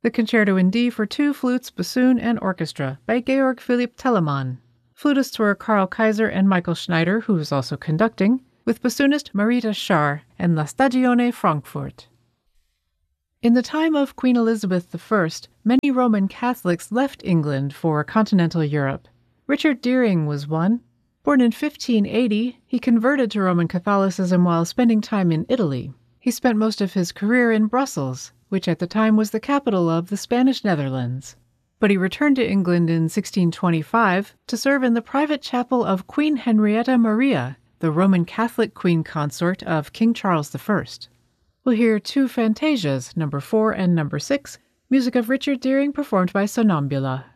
The Concerto in D for two flutes, bassoon, and orchestra by Georg Philipp Telemann. Flutists were Karl Kaiser and Michael Schneider, who was also conducting, with bassoonist Marita Scharr and La Stagione Frankfurt. In the time of Queen Elizabeth I, many Roman Catholics left England for continental Europe. Richard Deering was one. Born in 1580, he converted to Roman Catholicism while spending time in Italy. He spent most of his career in Brussels, which at the time was the capital of the Spanish Netherlands. But he returned to England in 1625 to serve in the private chapel of Queen Henrietta Maria, the Roman Catholic queen consort of King Charles I. We'll hear two fantasias, number 4 and number 6, music of Richard Deering performed by Sonnambula.